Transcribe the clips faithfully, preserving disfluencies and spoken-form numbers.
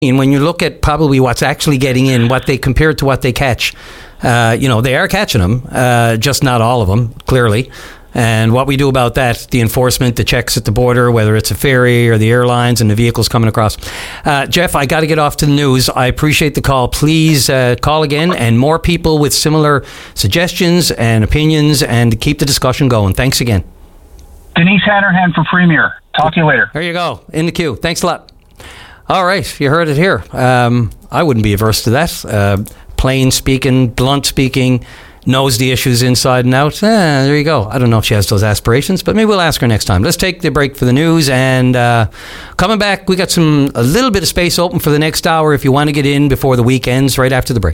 And when you look at probably what's actually getting in, what they compared to what they catch, uh, you know, they are catching them, uh, just not all of them, clearly. And what we do about that, the enforcement, the checks at the border, whether it's a ferry or the airlines and the vehicles coming across. Uh, Jeff, I got to get off to the news. I appreciate the call. Please uh, call again, and more people with similar suggestions and opinions, and keep the discussion going. Thanks again. Denise Hanrahan for Premier. Talk to you later. There you go. In the queue. Thanks a lot. All right. You heard it here. Um, I wouldn't be averse to that. Uh, plain speaking, blunt speaking, knows the issues inside and out. Eh, there you go. I don't know if she has those aspirations, but maybe we'll ask her next time. Let's take the break for the news, and uh, coming back, we got some a little bit of space open for the next hour if you want to get in before the week ends, right after the break.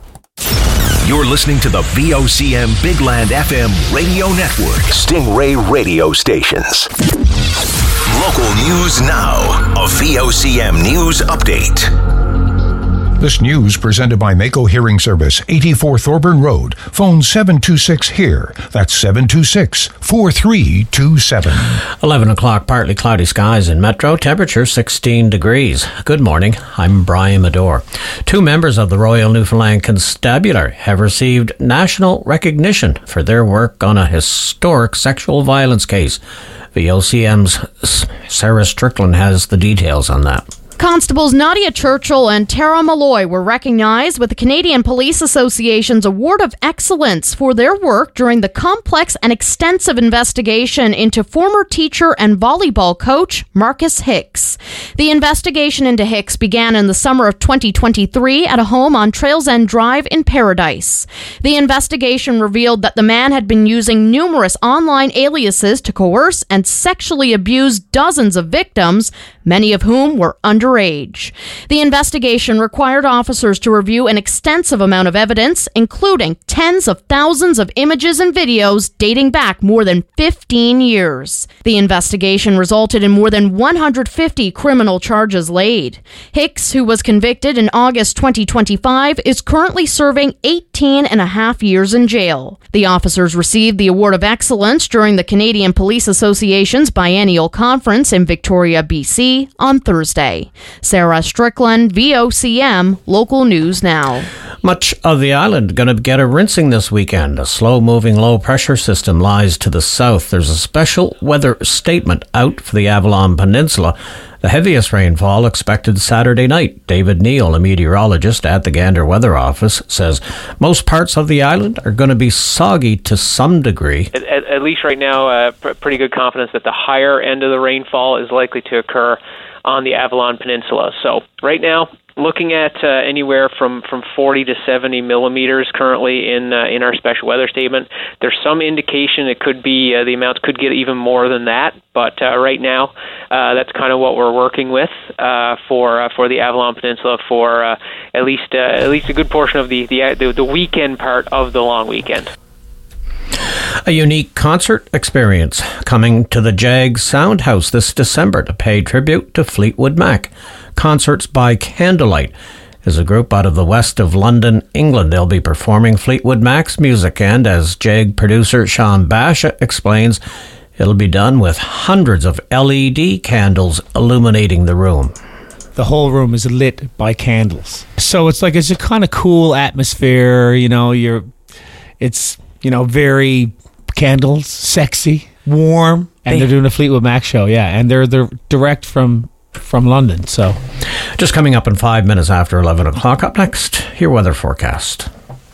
You're listening to the V O C M Big Land F M radio network. Stingray radio stations. Local news now. A V O C M news update. This news presented by Mako Hearing Service, eighty-four Thorburn Road. Phone seven two six HEAR. That's seven two six, four three two seven. eleven o'clock, partly cloudy skies in Metro. Temperature sixteen degrees. Good morning. I'm Brian Medore. Two members of the Royal Newfoundland Constabulary have received national recognition for their work on a historic sexual violence case. V O C M's Sarah Strickland has the details on that. Constables Nadia Churchill and Tara Malloy were recognized with the Canadian Police Association's Award of Excellence for their work during the complex and extensive investigation into former teacher and volleyball coach Marcus Hicks. The investigation into Hicks began in the summer of twenty twenty-three at a home on Trails End Drive in Paradise. The investigation revealed that the man had been using numerous online aliases to coerce and sexually abuse dozens of victims, many of whom were underage. The investigation required officers to review an extensive amount of evidence, including tens of thousands of images and videos dating back more than fifteen years. The investigation resulted in more than one hundred fifty criminal charges laid. Hicks, who was convicted in August twenty twenty-five, is currently serving eighteen and a half years in jail. The officers received the Award of Excellence during the Canadian Police Association's biennial conference in Victoria, B C on Thursday. Sarah Strickland, V O C M, Local News Now. Much of the island going to get a rinsing this weekend. A slow-moving low-pressure system lies to the south. There's a special weather statement out for the Avalon Peninsula. The heaviest rainfall expected Saturday night. David Neal, a meteorologist at the Gander Weather Office, says most parts of the island are going to be soggy to some degree. At, at, at least right now, uh, pr- pretty good confidence that the higher end of the rainfall is likely to occur on the Avalon Peninsula. So right now, looking at uh, anywhere from, from forty to seventy millimeters currently in uh, in our special weather statement. There's some indication it could be, uh, the amounts could get even more than that, but uh, right now uh, that's kind of what we're working with uh, for uh, for the Avalon Peninsula for uh, at least uh, at least a good portion of the, the the the weekend part of the long weekend. A unique concert experience coming to the Jag Sound House this December to pay tribute to Fleetwood Mac. Concerts by Candlelight is a group out of the west of London, England. They'll be performing Fleetwood Mac's music, and as Jag producer Sean Basha explains, it'll be done with hundreds of L E D candles illuminating the room. The whole room is lit by candles. So it's like, it's a kind of cool atmosphere, you know, you're, it's, you know, very candles, sexy, warm, and they're doing a Fleetwood Mac show, yeah, and they're they're direct from from London. So, just coming up in five minutes after eleven o'clock. Up next, your weather forecast.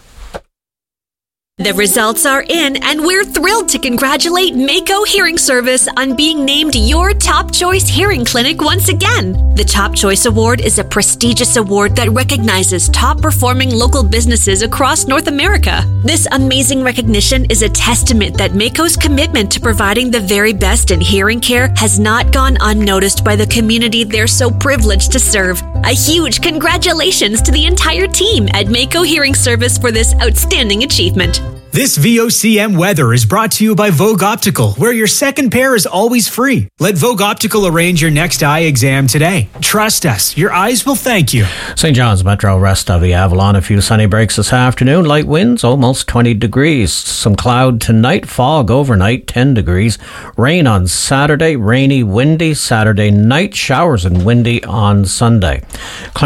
The results are in, and we're thrilled to congratulate Mako Hearing Service on being named your Top Choice Hearing Clinic once again. The Top Choice Award is a prestigious award that recognizes top-performing local businesses across North America. This amazing recognition is a testament that Mako's commitment to providing the very best in hearing care has not gone unnoticed by the community they're so privileged to serve. A huge congratulations to the entire team at Mako Hearing Service for this outstanding achievement. This V O C M weather is brought to you by Vogue Optical, where your second pair is always free. Let Vogue Optical arrange your next eye exam today. Trust us, your eyes will thank you. Saint John's Metro, rest of the Avalon. A few sunny breaks this afternoon. Light winds, almost twenty degrees. Some cloud tonight, fog overnight, ten degrees. Rain on Saturday, rainy, windy Saturday night. Showers and windy on Sunday.